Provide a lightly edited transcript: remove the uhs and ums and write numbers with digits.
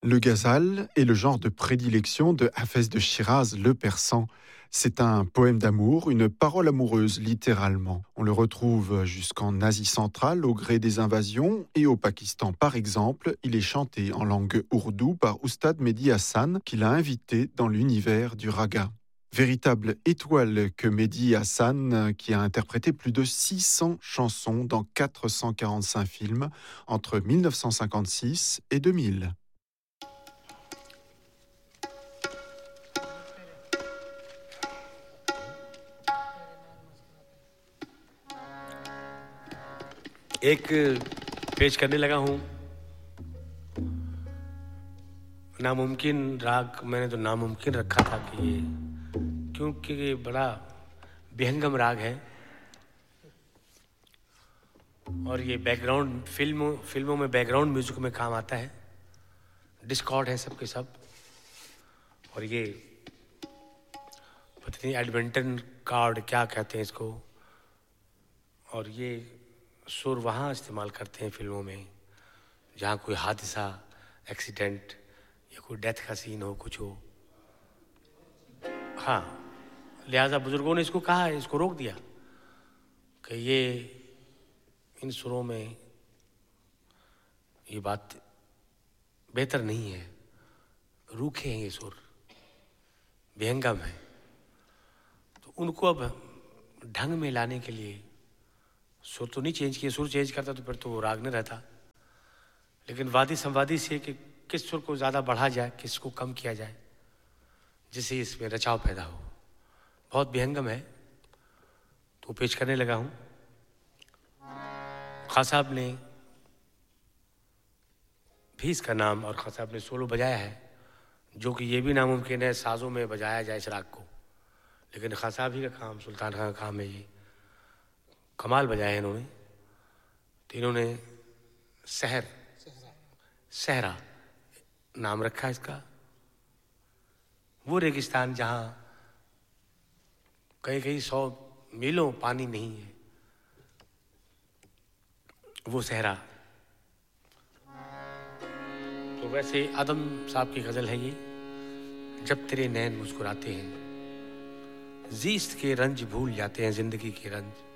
Le ghazal est le genre de prédilection de Hafez de Shiraz, le persan. C'est un poème d'amour, une parole amoureuse littéralement. On le retrouve jusqu'en Asie centrale au gré des invasions et au Pakistan par exemple. Il est chanté en langue ourdou par Oustad Mehdi Hassan qui l'a invité dans l'univers du raga. Véritable étoile que Mehdi Hassan, qui a interprété plus de 600 chansons dans 445 films entre 1956 et 2000. एक पेश करने लगा हूँ नामुमकिन राग। मैंने तो नामुमकिन रखा था कि ये क्योंकि ये बड़ा विहंगम राग है और ये बैकग्राउंड फिल्मों में बैकग्राउंड म्यूजिक में काम आता है। डिस्कॉर्ड है सबके सब और ये पता नहीं एडवेंटन कार्ड क्या कहते हैं इसको। और ये सुर वहाँ इस्तेमाल करते हैं फिल्मों में जहाँ कोई हादसा, एक्सीडेंट या कोई डेथ का सीन हो, कुछ हो। हाँ, लिहाजा बुजुर्गों ने इसको कहा है, इसको रोक दिया कि ये इन सुरों में ये बात बेहतर नहीं है, रूखे हैं ये सुर, विहंगम है। तो उनको अब ढंग में लाने के लिए सुर तो नहीं चेंज किए। सुर चेंज करता तो फिर तो वो राग नहीं रहता, लेकिन वादी संवादी से कि किस सुर को ज़्यादा बढ़ा जाए, किसको कम किया जाए, जिससे इसमें रचाव पैदा हो। बहुत विहंगम है तो पेश करने लगा हूँ। खां साहब ने भी इसका नाम और खां साहब ने सोलो बजाया है, जो कि ये भी नामुमकिन है साजों में बजाया जाए इस राग को, लेकिन खां साहब ही का काम, सुल्तान खां का काम है। ये कमाल बजाया है इन्होंने। तो इन्होंने सहरा नाम रखा इसका। वो रेगिस्तान जहाँ कई 100 मीलों पानी नहीं है, वो सहरा। तो वैसे आदम साहब की गजल है ये। जब तेरे नैन मुस्कुराते हैं, जीस्त के रंज भूल जाते हैं, जिंदगी के रंज।